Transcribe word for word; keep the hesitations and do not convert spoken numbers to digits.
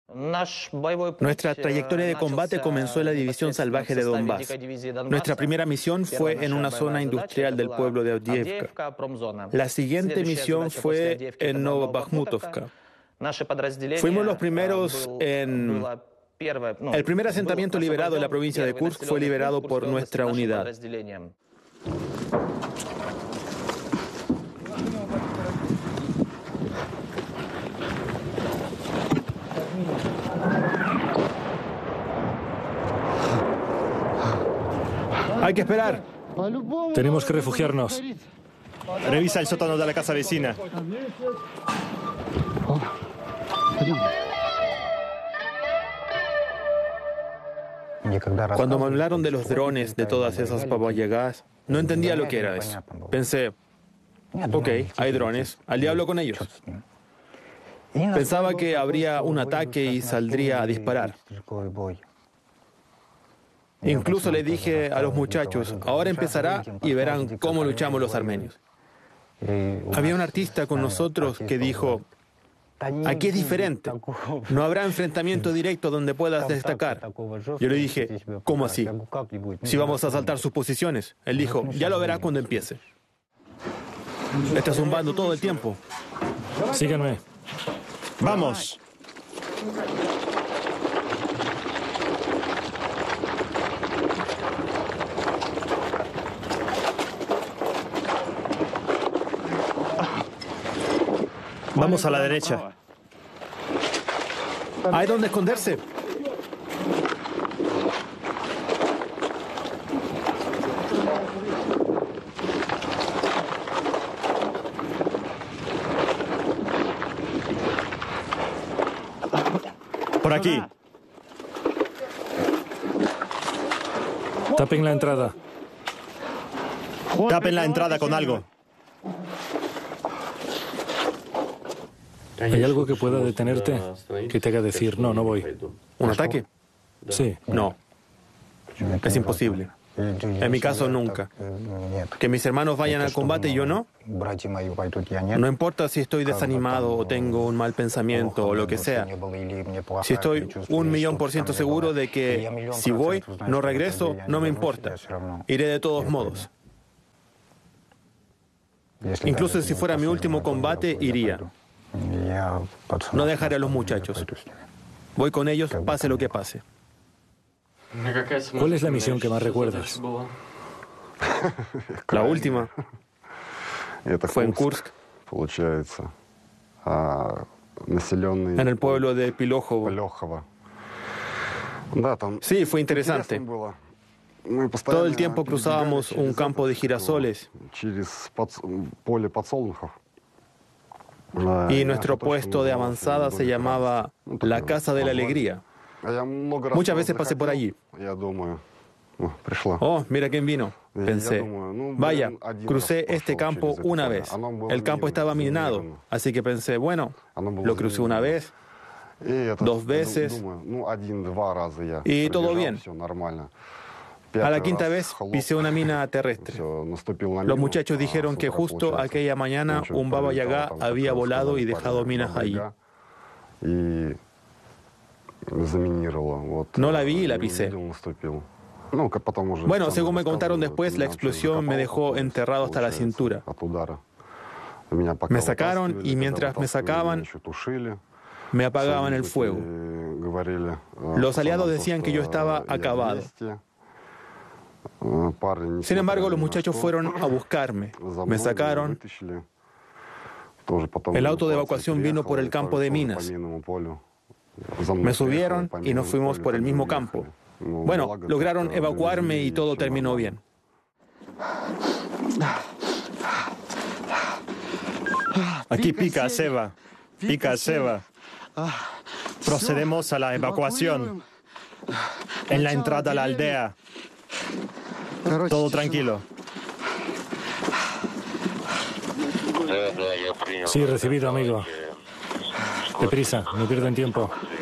Nuestra trayectoria de combate comenzó en la División Salvaje de Donbass. Nuestra primera misión fue en una zona industrial del pueblo de Avdiivka. La siguiente misión fue en Novobakhmutovka. Fuimos los primeros en... El primer asentamiento liberado en la provincia de Kursk fue liberado por nuestra unidad. Hay que esperar. Tenemos que refugiarnos. Revisa el sótano de la casa vecina. Cuando me hablaron de los drones, de todas esas babayagas, no entendía lo que era eso. Pensé, ok, hay drones, al diablo con ellos. Pensaba que habría un ataque y saldría a disparar. Incluso le dije a los muchachos, ahora empezará y verán cómo luchamos los armenios. Había un artista con nosotros que dijo, aquí es diferente, no habrá enfrentamiento directo donde puedas destacar. Yo le dije, ¿cómo así? Si vamos a asaltar sus posiciones. Él dijo, ya lo verás cuando empiece. Está zumbando todo el tiempo. Síganme. ¡Vamos! Vamos a la derecha. Hay donde esconderse. Por aquí. Tapen la entrada. Tapen la entrada con algo. ¿Hay algo que pueda detenerte? Que te haga decir, no, no voy. ¿Un ataque? Sí. No. Es imposible. En mi caso, nunca. Que mis hermanos vayan al combate y yo no. No importa si estoy desanimado o tengo un mal pensamiento o lo que sea. Si estoy un millón por ciento seguro de que si voy, no regreso, no me importa. Iré de todos modos. Incluso si fuera mi último combate, iría. No dejaré a los muchachos. Voy con ellos, pase lo que pase. ¿Cuál es la misión que más recuerdas? La última fue en Kursk, en el pueblo de Pilojovo. Sí, fue interesante. Todo el tiempo cruzábamos un campo de girasoles. Y nuestro puesto de avanzada se llamaba la Casa de la Alegría. Muchas veces pasé por allí. Oh, mira quién vino, pensé. Vaya, crucé este campo una vez. El campo estaba minado, así que pensé, bueno, lo crucé una vez, dos veces, y todo bien. A la quinta vez pisé una mina terrestre. Los muchachos dijeron que justo aquella mañana un Baba Yaga había volado y dejado minas ahí. No la vi y la pisé. Bueno, según me contaron después, la explosión me dejó enterrado hasta la cintura. Me sacaron y mientras me sacaban, me apagaban el fuego. Los aliados decían que yo estaba acabado. Sin embargo, los muchachos fueron a buscarme. Me sacaron. El auto de evacuación vino por el campo de minas. Me subieron y nos fuimos por el mismo campo. Bueno, lograron evacuarme y todo terminó bien. Aquí pica Seba. Pica Seba. Procedemos a la evacuación. En la entrada a la aldea. Todo tranquilo. Sí, recibido, amigo. Deprisa, no pierden tiempo.